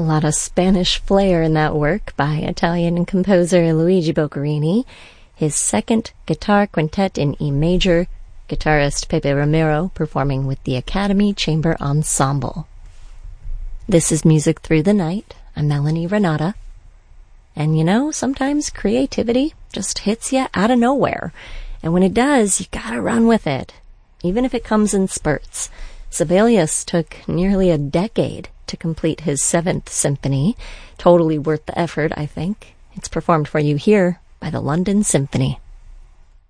A lot of Spanish flair in that work by Italian composer Luigi Boccherini, his second guitar quintet in E major, guitarist Pepe Romero performing with the Academy Chamber Ensemble. This is Music Through the Night. I'm Melanie Renata. And you know, sometimes creativity just hits you out of nowhere. And when it does, you gotta run with it, even if it comes in spurts. Sibelius took nearly a decade to complete his 7th symphony. Totally worth the effort, I think. It's performed for you here by the London Symphony.